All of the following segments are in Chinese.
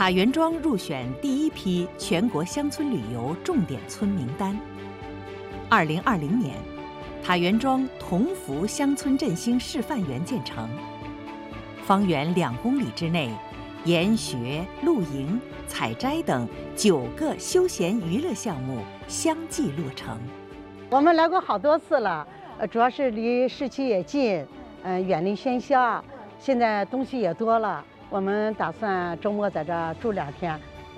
塔园庄入选第一批全国乡村旅游重点村名单。2020年，塔园庄同福乡村振兴示范园建成，方圆2公里之内，研学、露营、采摘等9个休闲娱乐项目相继落成。 我们来过好多次了，主要是离市区也近，远离喧嚣，现在东西也多了。我们打算周末在这儿住2天。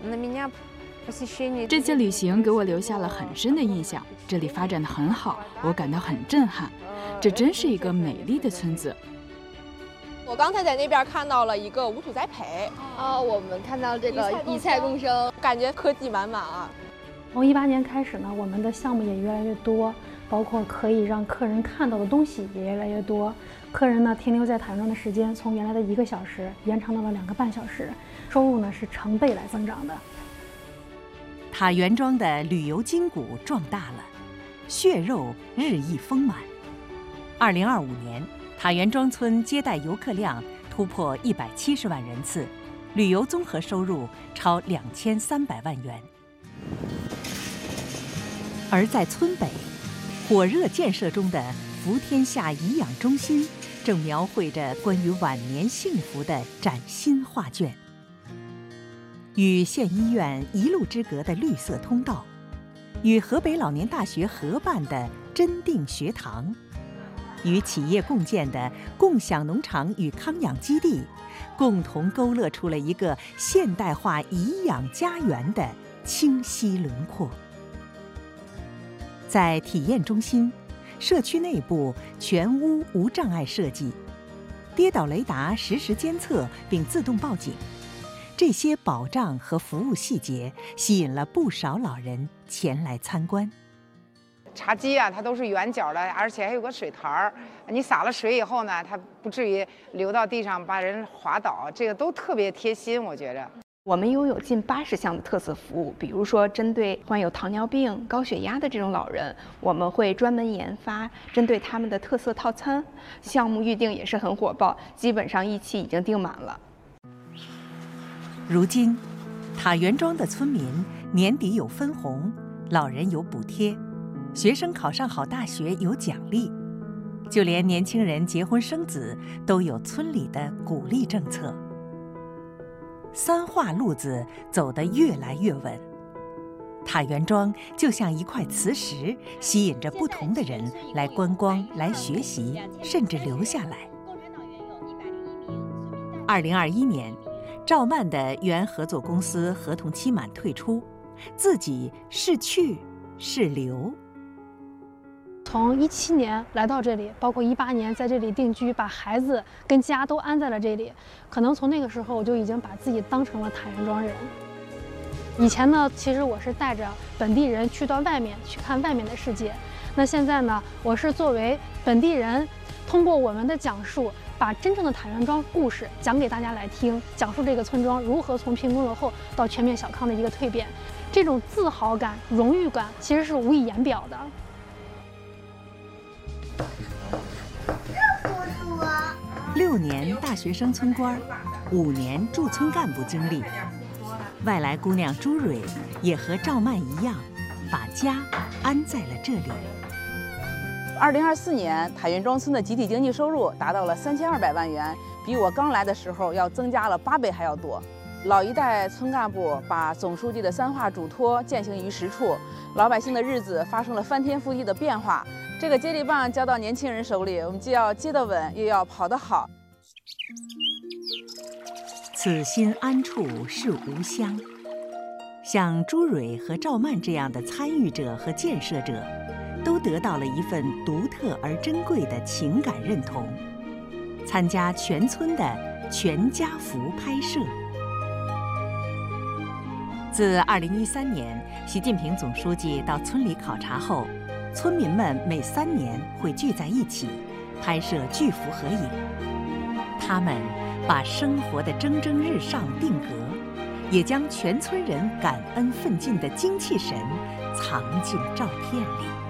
这次旅行给我留下了很深的印象，这里发展得很好，我感到很震撼。这真是一个美丽的村子。 我刚才在那边看到了一个无土栽培， 我们看到这个一菜共生， 感觉科技满满啊。 从18年开始呢，我们的项目也越来越多，包括可以让客人看到的东西也越来越多。客人呢停留在塔园庄的时间从原来的1个小时延长到了2个半小时，收入呢是成倍来增长的。 塔园庄的旅游筋骨壮大了，血肉日益丰满。2025年，塔园庄村接待游客量突破170万人次，旅游综合收入超2300万元。而在村北，火热建设中的福天下颐养中心正描绘着关于晚年幸福的崭新画卷。与县医院一路之隔的绿色通道，与河北老年大学合办的真定学堂，与企业共建的共享农场与康养基地，共同勾勒出了一个现代化颐养家园的清晰轮廓。在体验中心，社区内部全屋无障碍设计，跌倒雷达实时监测并自动报警。这些保障和服务细节吸引了不少老人前来参观。 茶几啊，它都是圆角的，而且还有个水台儿。你洒了水以后呢，它不至于流到地上把人滑倒，这个都特别贴心，我觉着。 我们拥有近80项的特色服务，比如说针对患有糖尿病、高血压的这种老人，我们会专门研发针对他们的特色套餐。项目预定也是很火爆，基本上1期已经订满了。 如今，塔园庄的村民年底有分红，老人有补贴，学生考上好大学有奖励，就连年轻人结婚生子都有村里的鼓励政策。3化路子走得越来越稳，塔园庄就像一块磁石，吸引着不同的人来观光、来学习，甚至留下来。2021年，赵曼的原合作公司合同期满退出，自己是去是留。 从17年来到这里，包括18年在这里定居，把孩子跟家都安在了这里。可能从那个时候，我就已经把自己当成了塔园庄人。以前呢，其实我是带着本地人去到外面去看外面的世界。那现在呢，我是作为本地人，通过我们的讲述，把真正的塔园庄故事讲给大家来听，讲述这个村庄如何从贫困落后到全面小康的一个蜕变。这种自豪感、荣誉感，其实是无以言表的。 6年大学生村官，5年驻村干部经历，外来姑娘朱蕊也和赵曼一样，把家安在了这里。 2024年，塔园庄村的集体经济收入达到了3200万元，比我刚来的时候要增加了8倍还要多。老一代村干部把总书记的3化嘱托践行于实处，老百姓的日子发生了翻天覆地的变化。这个接力棒交到年轻人手里，我们既要接得稳，又要跑得好。 此心安处是吾乡。像朱蕊和赵曼这样的参与者和建设者，都得到了一份独特而珍贵的情感认同。参加全村的全家福拍摄。自2013年习近平总书记到村里考察后，村民们每3年会聚在一起，拍摄巨幅合影。他们把生活的蒸蒸日上定格，也将全村人感恩奋进的精气神藏进照片里。